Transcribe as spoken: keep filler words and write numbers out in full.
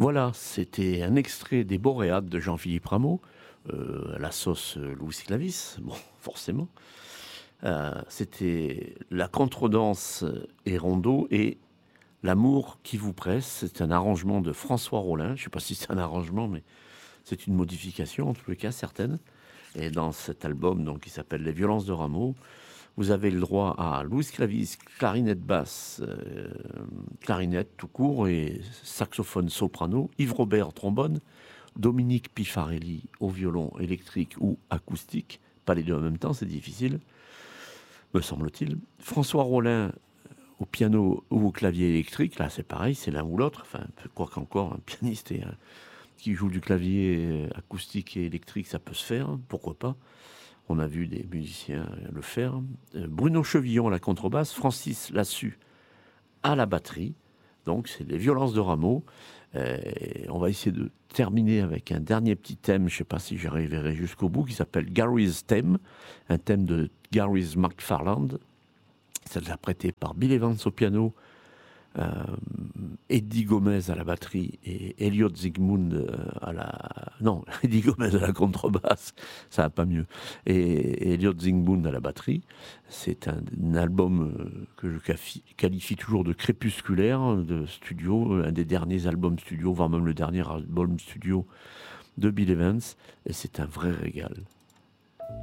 Voilà, c'était un extrait des Boréades de Jean-Philippe Rameau, euh, à la sauce euh, Louis Clavis, bon, forcément. Euh, c'était la contredanse et rondeau et l'amour qui vous presse. C'est un arrangement de François Rollin. Je ne sais pas si c'est un arrangement, mais c'est une modification, en tous les cas, certaine. Et dans cet album, donc, qui s'appelle Les violences de Rameau, vous avez le droit à Louis Clavis, clarinette basse, euh, clarinette tout court et saxophone soprano, Yves Robert trombone, Dominique Pifarelli au violon électrique ou acoustique, pas les deux en même temps, c'est difficile, me semble-t-il. François Rollin au piano ou au clavier électrique, là c'est pareil, c'est l'un ou l'autre, enfin, quoi qu'encore, un pianiste et un, qui joue du clavier acoustique et électrique, ça peut se faire, hein, pourquoi pas. On a vu des musiciens le faire. Bruno Chevillon à la contrebasse, Francis Lassus à la batterie. Donc, c'est les violences de Rameau. Euh, on va essayer de terminer avec un dernier petit thème, je ne sais pas si j'arriverai jusqu'au bout, qui s'appelle Gary's Theme, un thème de Gary's McFarland. C'est interprété par Bill Evans au piano, euh, Eddie Gomez à la batterie et Elliot Zygmunt à la... Non, Eddie Gomez à la contrebasse, ça va pas mieux. Et Elliot Zygmunt à la batterie. C'est un, un album que je qualifie toujours de crépusculaire, de studio, un des derniers albums studio, voire même le dernier album studio de Bill Evans. Et c'est un vrai régal.